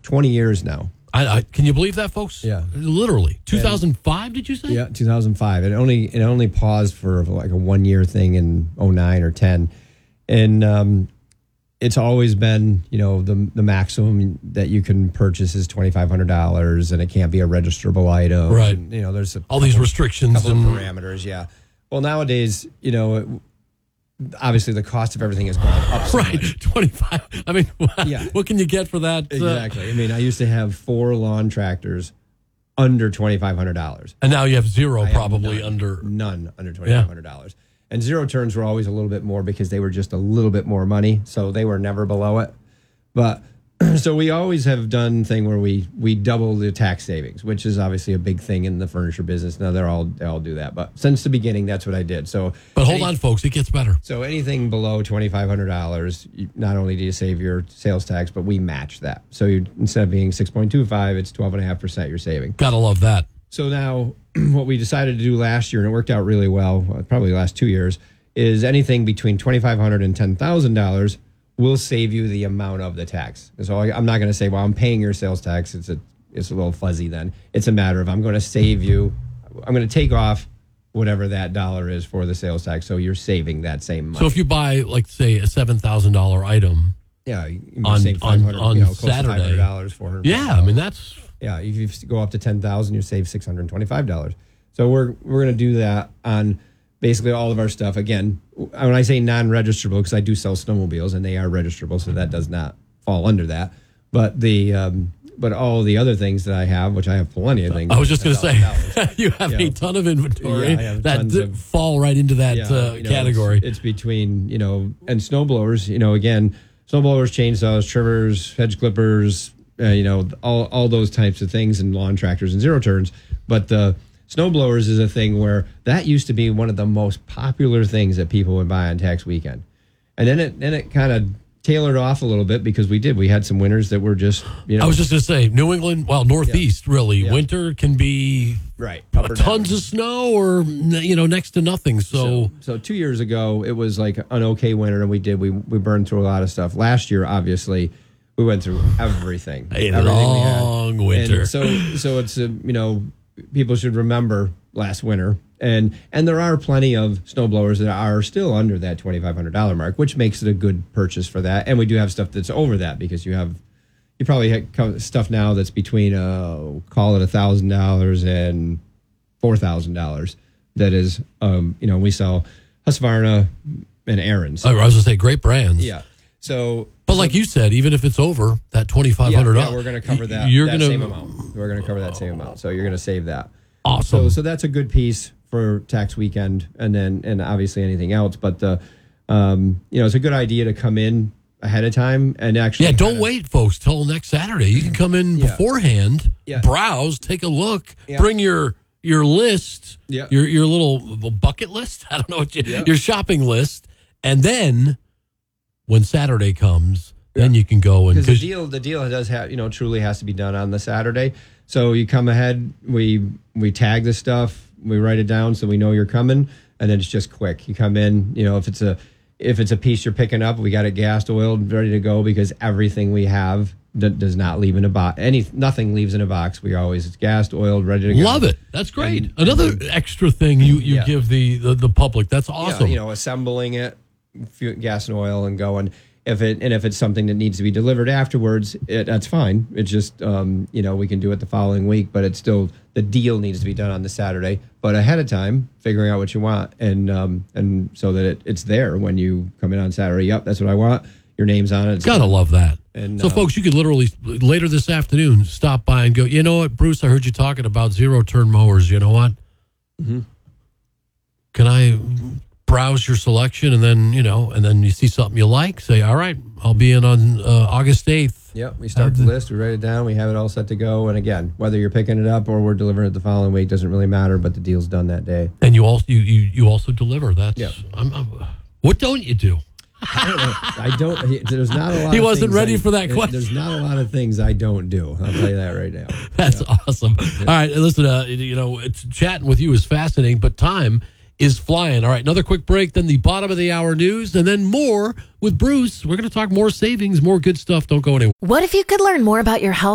20 years now. Can you believe that, folks? Yeah. Literally. 2005, did you say? Yeah, 2005. It only paused for like a 1 year thing in 09 or 10. And it's always been, the maximum that you can purchase is $2,500, and it can't be a registrable item. Right. And, there's all these restrictions couple and of parameters. Yeah. Well, nowadays, obviously the cost of everything has gone up so right, much. 25. I mean, what can you get for that? Exactly. I used to have 4 lawn tractors under $2,500. And now you have zero probably under. None under $2,500. And zero turns were always a little bit more because they were just a little bit more money. So they were never below it. But so we always have done thing where we double the tax savings, which is obviously a big thing in the furniture business. Now they all do that, but since the beginning, that's what I did. So, but hold on, folks, it gets better. So anything below $2,500, not only do you save your sales tax, but we match that. So instead of being 6.25, it's 12.5% you're saving. Gotta love that. So now, what we decided to do last year, and it worked out really well, probably the last 2 years, is anything between $2,500 and $10,000. Will save you the amount of the tax. So I'm not going to say, well, I'm paying your sales tax. It's a little fuzzy then. It's a matter of I'm going to save you. I'm going to take off whatever that dollar is for the sales tax. So you're saving that same money. So if you buy, like, say, a $7,000 item, you on save $500, on close Saturday, to $500, $400. Yeah, I mean that's if you go up to $10,000, you save $625. So we're going to do that on basically all of our stuff. Again, when I say non-registrable, because I do sell snowmobiles and they are registrable, so that does not fall under that. But but all the other things that I have, which I have plenty of things. I was just going to say, you have a ton of inventory that fall right into that category. It's between, and snowblowers, again, snowblowers, chainsaws, trimmers, hedge clippers, all those types of things, and lawn tractors and zero turns. But the snowblowers is a thing where that used to be one of the most popular things that people would buy on tax weekend. And then it kind of tailored off a little bit because we had some winters that were just, I was just going to say, New England, Northeast, really. Yeah. Winter can be tons of snow or, next to nothing. So 2 years ago, it was like an okay winter, and we burned through a lot of stuff. Last year, obviously, we went through everything. Long winter. And so it's, people should remember last winter. And there are plenty of snowblowers that are still under that $2,500 mark, which makes it a good purchase for that. And we do have stuff that's over that because you probably have stuff now that's between, call it $1,000 and $4,000. That is, we sell Husqvarna and Aaron's. I was going to say great brands. Yeah. So, but like you said, even if it's over that $2,500, we're going to cover that same amount. We're going to cover that same amount. So you're going to save that. Awesome. So that's a good piece for tax weekend, and obviously anything else. But it's a good idea to come in ahead of time and actually. Yeah, don't wait, folks, till next Saturday. You can come in beforehand, browse, take a look, bring your list, your little bucket list. I don't know your shopping list, and then when Saturday comes, then you can go and because the deal does have truly has to be done on the Saturday. So you come ahead, we tag the stuff, we write it down so we know you're coming, and then it's just quick. You come in, if it's a piece you're picking up, we got it gassed, oiled, ready to go because everything we have does not leave in a box. Nothing leaves in a box. It's gassed, oiled, ready to go. Love it. That's great. Another extra thing you give the public. That's awesome. Yeah, assembling it, gas and oil, and going. If it's something that needs to be delivered afterwards, that's fine. It's just we can do it the following week, but it's still the deal needs to be done on the Saturday. But ahead of time, figuring out what you want and so that it's there when you come in on Saturday. Yep, that's what I want. Your name's on it. Gotta love that. And so, folks, you could literally later this afternoon stop by and go. You know what, Bruce? I heard you talking about zero turn mowers. You know what? Mm-hmm. Can I browse your selection, and then you see something you like, say, all right, I'll be in on August 8th. Yep, we start the list, we write it down, we have it all set to go, and again, whether you're picking it up or we're delivering it the following week doesn't really matter, but the deal's done that day. And you also deliver. That's what don't you do? I don't. There's not a lot. He wasn't ready for that question. There's not a lot of things I don't do. I'll tell you that right now. That's awesome. Yeah. All right, listen. It's chatting with you is fascinating, but time is flying. All right, another quick break, then the bottom of the hour news, and then more with Bruce. We're going to talk more savings, more good stuff. Don't go anywhere. What if you could learn more about your health